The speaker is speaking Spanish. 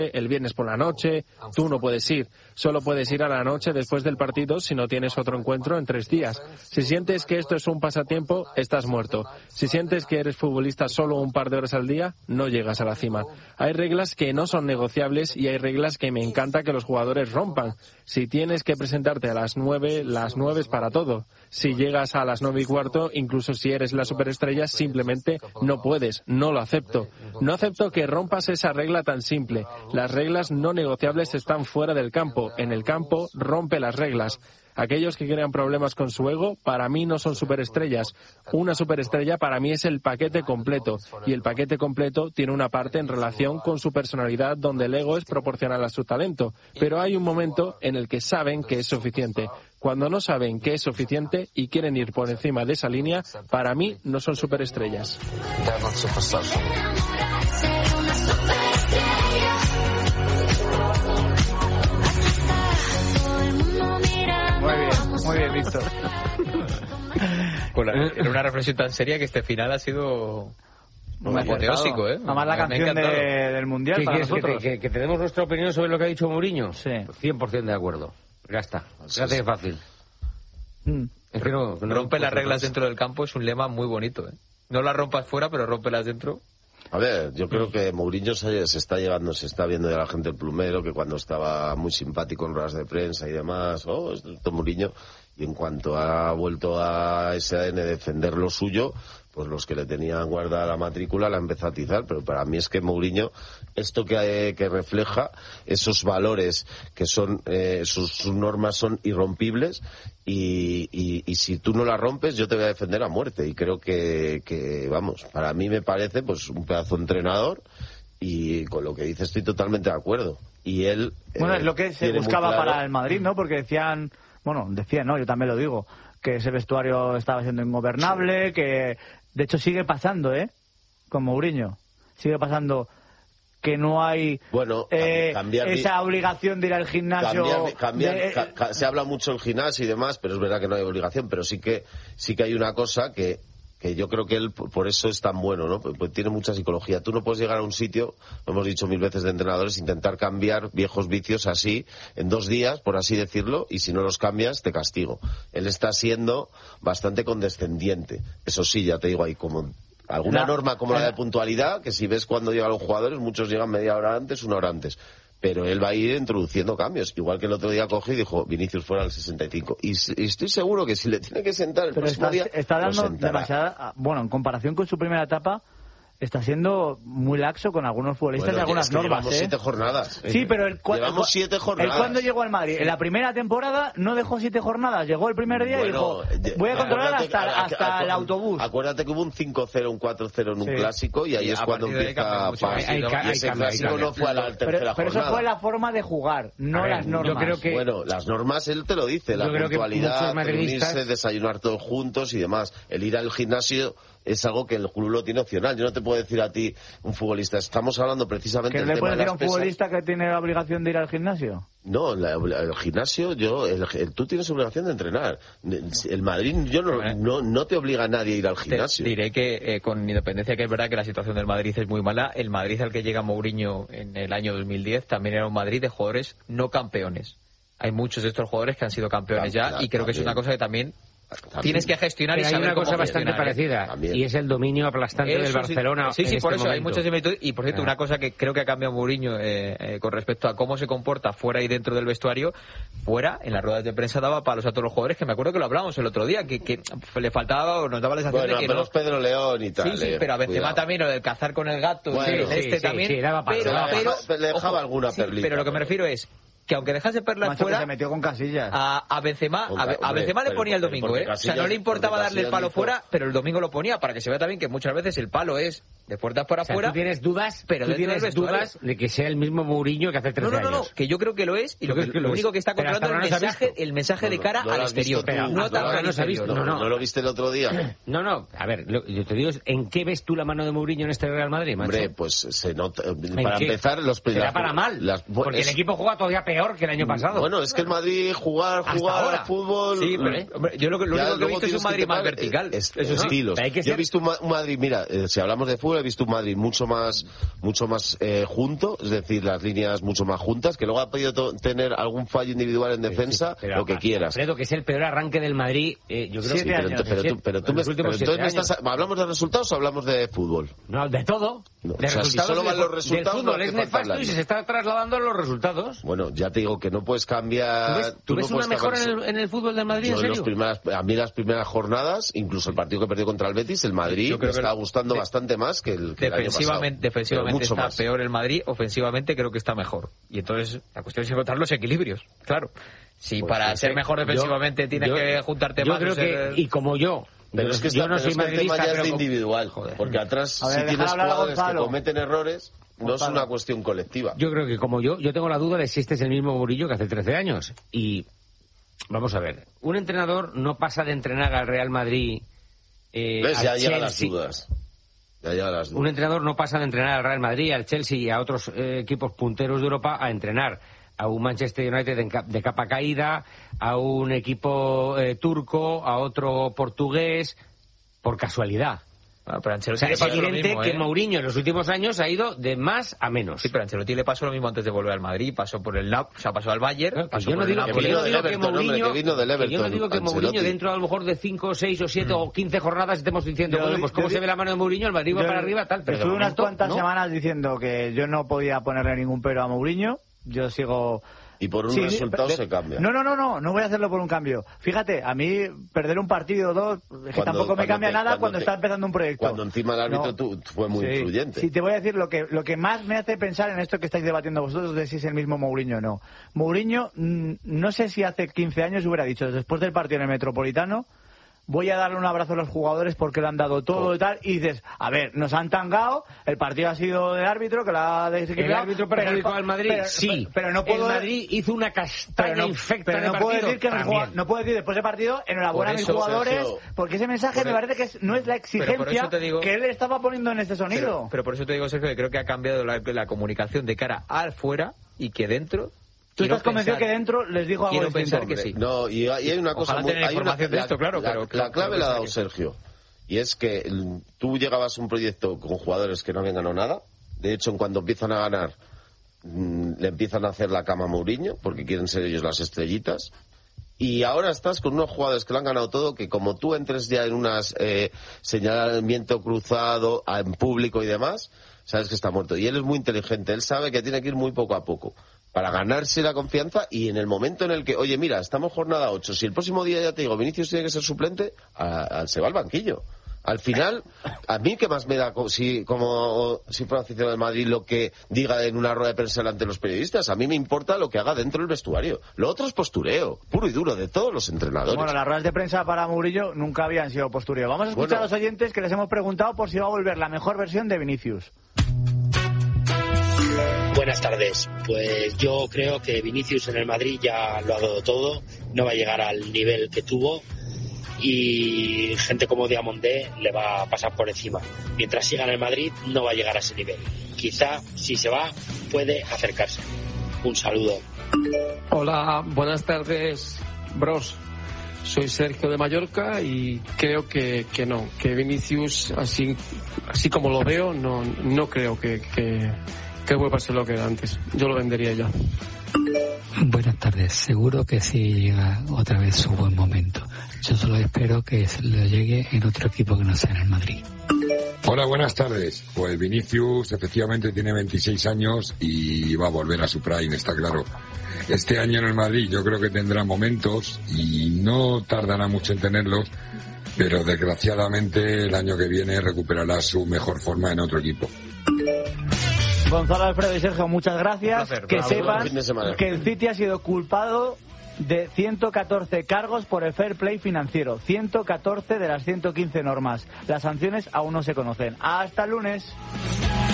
el viernes por la noche. Tú no puedes ir. Solo puedes ir a la noche después del partido si no tienes otro encuentro en 3 días. Si sientes que esto es un pasatiempo, estás muerto. Si sientes que eres futbolista solo un par de horas al día, no llegas a la cima. Hay reglas que no son negociables y hay reglas que me encanta que los jugadores rompan. Si tienes que presentarte a las 9 es para todo. Si llegas a las 9:15, incluso si eres la superestrella, simplemente no puedes. No lo acepto. No acepto que rompas esa regla tan simple. Las reglas no negociables están fuera del campo. En el campo, rompe las reglas. Aquellos que crean problemas con su ego, para mí no son superestrellas. Una superestrella para mí es el paquete completo. Y el paquete completo tiene una parte en relación con su personalidad donde el ego es proporcional a su talento. Pero hay un momento en el que saben que es suficiente. Cuando no saben que es suficiente y quieren ir por encima de esa línea, para mí no son superestrellas. Muy bien, Víctor. Bueno, era una reflexión tan seria que este final ha sido muy apoteósico, ¿eh? Además la canción del Mundial para nosotros. Que tenemos nuestra opinión sobre lo que ha dicho Mourinho. Sí. 100% de acuerdo. Ya está. Fíjate que fácil. Es que no rompe las reglas dentro del campo es un lema muy bonito, ¿eh? No las rompas fuera, pero rómpelas dentro. A ver, yo creo que Mourinho se está viendo de la gente el plumero, que cuando estaba muy simpático en ruedas de prensa y demás, esto Mourinho, y en cuanto ha vuelto a ese ADN defender lo suyo, pues los que le tenían guardada la matrícula la empezó a atizar, pero para mí es que Mourinho, esto que refleja esos valores que son, sus normas son irrompibles, y si tú no las rompes yo te voy a defender a muerte, y creo que vamos, para mí me parece pues un pedazo de entrenador, y con lo que dice estoy totalmente de acuerdo. Y él bueno, es lo que se buscaba para el Madrid, ¿no? Porque decían, no, yo también lo digo, que ese vestuario estaba siendo ingobernable, que de hecho sigue pasando, con Mourinho, sigue pasando que no hay esa obligación de ir al gimnasio. Se habla mucho del gimnasio y demás, pero es verdad que no hay obligación, pero sí que hay una cosa que yo creo que él por eso es tan bueno, ¿no? Pues tiene mucha psicología. Tú no puedes llegar a un sitio, lo hemos dicho 1000 veces de entrenadores, intentar cambiar viejos vicios así en 2 días, por así decirlo, y si no los cambias te castigo. Él está siendo bastante condescendiente. Eso sí, ya te digo, hay como alguna norma como la de puntualidad, que si ves cuando llegan los jugadores, muchos llegan media hora antes, 1 hora antes. Pero él va a ir introduciendo cambios. Igual que el otro día cogió y dijo, Vinicius fuera al 65. Y estoy seguro que si le tiene que sentar el próximo día, está dando demasiada... Bueno, en comparación con su primera etapa, está siendo muy laxo con algunos futbolistas y algunas normas. Llevamos 7 jornadas. Sí, pero llevamos 7 jornadas. ¿El cuándo llegó al Madrid? En la primera temporada no dejó 7 jornadas. Llegó el primer día y dijo, voy a controlar hasta el autobús. Acuérdate que hubo un 5-0, un 4-0 en un clásico y ahí es cuando empieza a pasar. Y ese clásico no fue a la tercera jornada. Pero eso fue la forma de jugar, no las normas. Yo creo que... Bueno, las normas él te lo dice, la puntualidad, reunirse, desayunar todos juntos y demás. El ir al gimnasio es algo que el club lo tiene opcional. Yo no te puedo decir a ti, un futbolista, estamos hablando precisamente del tema de las pesas. ¿Que le puedes decir a un futbolista que tiene la obligación de ir al gimnasio? No, el gimnasio, tú tienes obligación de entrenar. El Madrid, no te obliga a nadie a ir al gimnasio. Te diré que con independencia que es verdad que la situación del Madrid es muy mala, el Madrid al que llega Mourinho en el año 2010 también era un Madrid de jugadores no campeones. Hay muchos de estos jugadores que han sido campeones y creo que es una cosa que también tienes que gestionar. Pero y saber hay una cosa bastante gestionar, parecida y es el dominio aplastante del Barcelona. Sí, por eso momento. hay muchas similitudes. Y por cierto, una cosa que creo que ha cambiado Mourinho con respecto a cómo se comporta fuera y dentro del vestuario. Fuera, en las ruedas de prensa daba palos a todos los jugadores, que me acuerdo que lo hablamos el otro día, que le faltaba o nos daba la sensación de que pero Pedro León y tal. Sí, pero a Benzema también, lo del cazar con el gato, también. Sí, daba palos. Pero le dejaba alguna perlita. Pero lo que me refiero es que aunque dejase perlas fuera, se metió con Casillas. A Benzema le ponía el domingo, O sea, no le importaba darle el palo fuera, pero el domingo lo ponía para que se vea también que muchas veces el palo es de puertas para afuera. Tú tienes dudas, pero tú tienes dudas de que sea el mismo Mourinho que hace 13 años. No, que yo creo que lo es, y lo único que está controlando es el mensaje de cara al exterior. No lo viste el otro día. No, a ver, yo te digo, ¿en qué ves tú la mano de Mourinho en este Real Madrid, macho? Hombre, pues se nota, para empezar, será para mal, porque el equipo juega todavía peor que el año pasado. Bueno, es que el Madrid jugar fútbol... Sí, pero hombre, yo lo único que he visto es un Madrid más vertical. Estilos. Yo he visto un Madrid, mira, si hablamos de fútbol, he visto un Madrid mucho más junto, es decir, las líneas mucho más juntas, que luego ha podido tener algún fallo individual en defensa, sí, lo que quieras. Creo que es el peor arranque del Madrid, yo creo ¿hablamos de resultados o hablamos de fútbol? No, de todo. No, de si solo van los resultados, del fútbol no es nefasto y se está trasladando a los resultados. Bueno, ya te digo que no puedes cambiar. ¿Tú ves una mejora en el fútbol del Madrid, en serio? A mí las primeras jornadas, incluso el partido que perdió contra el Betis, el Madrid me está gustando bastante más que el año pasado. Defensivamente está peor el Madrid, ofensivamente creo que está mejor. Y entonces la cuestión es encontrar los equilibrios, claro. Si pues para ser mejor defensivamente tienes que juntarte más. Yo creo que, y como yo... Pero es que yo no soy madridista, el tema ya es de individual, porque atrás si tienes jugadores que cometen errores, no es una cuestión colectiva. Yo creo que como yo tengo la duda de si este es el mismo Murillo que hace 13 años. Y vamos a ver, un entrenador no pasa de entrenar al Real Madrid ya llegan las dudas. Un entrenador no pasa de entrenar al Real Madrid, al Chelsea y a otros equipos punteros de Europa a entrenar a un Manchester United de capa caída, a un equipo turco, a otro portugués, por casualidad. Pero Ancelotti es evidente que Mourinho en los últimos años ha ido de más a menos. Sí, pero Ancelotti le pasó lo mismo antes de volver al Madrid, pasó por el pasó al Bayern, yo no digo que Mourinho dentro a lo mejor de 5, 6 o 7 o 15 jornadas estemos diciendo, pues cómo se ve la mano de Mourinho, el Madrid va para arriba, tal, pero estuve unas cuantas semanas diciendo que yo no podía ponerle ningún pero a Mourinho. Yo sigo... Y por un resultado se cambia. No voy a hacerlo por un cambio. Fíjate, a mí perder un partido o dos, es que tampoco me cambia nada cuando está empezando un proyecto. Cuando encima el árbitro fue muy influyente. Sí, te voy a decir lo que más me hace pensar en esto que estáis debatiendo vosotros de si es el mismo Mourinho o no. Mourinho, no sé si hace 15 años hubiera dicho, después del partido en el Metropolitano, voy a darle un abrazo a los jugadores porque le han dado todo y tal, y dices, a ver, nos han tangado, el partido ha sido del árbitro que la ha desequilibrado. ¿El árbitro perjudicó al Madrid? Sí, pero no puedo, el Madrid hizo una castaña infecta pero no puedo decir que no puedo decir después del partido, enhorabuena a mis jugadores, Sergio, porque ese mensaje me parece que no es la exigencia que él estaba poniendo en este sonido. Pero por eso te digo, Sergio, que creo que ha cambiado la comunicación de cara al fuera y que dentro... ¿Tú estás convencido que dentro les digo algo distinto? Pensar que sí. No, y hay una cosa muy... La clave la ha dado Sergio. Y es que tú llegabas a un proyecto con jugadores que no habían ganado nada. De hecho, cuando empiezan a ganar, le empiezan a hacer la cama a Mourinho, porque quieren ser ellos las estrellitas. Y ahora estás con unos jugadores que lo han ganado todo, que como tú entres ya en un señalamiento cruzado en público y demás, sabes que está muerto. Y él es muy inteligente, él sabe que tiene que ir muy poco a poco para ganarse la confianza, y en el momento en el que, oye, mira, estamos jornada 8, si el próximo día ya te digo, Vinicius tiene que ser suplente, se va al banquillo. Al final, a mí que más me da, si fuera aficionado del Madrid, lo que diga en una rueda de prensa delante de los periodistas, a mí me importa lo que haga dentro del vestuario. Lo otro es postureo, puro y duro, de todos los entrenadores. Bueno, las ruedas de prensa para Murillo nunca habían sido postureo. Vamos a escuchar a los oyentes que les hemos preguntado por si va a volver la mejor versión de Vinicius. Buenas tardes. Pues yo creo que Vinicius en el Madrid ya lo ha dado todo, no va a llegar al nivel que tuvo y gente como Diamondé le va a pasar por encima. Mientras siga en el Madrid no va a llegar a ese nivel. Quizá si se va puede acercarse. Un saludo. Hola, buenas tardes, bros. Soy Sergio de Mallorca y creo que no, que Vinicius, así como lo veo, no creo que vuelva a ser lo que era antes. Yo lo vendería ya. Buenas tardes. Seguro que sí llega otra vez su buen momento. Yo solo espero que lo llegue en otro equipo que no sea en el Madrid. Hola, buenas tardes. Pues Vinicius efectivamente tiene 26 años y va a volver a su prime, está claro. Este año en el Madrid yo creo que tendrá momentos y no tardará mucho en tenerlos, pero desgraciadamente el año que viene recuperará su mejor forma en otro equipo. Gonzalo, Alfredo y Sergio, muchas gracias. Que sepan que el City ha sido culpado de 114 cargos por el fair play financiero. 114 de las 115 normas. Las sanciones aún no se conocen. Hasta el lunes.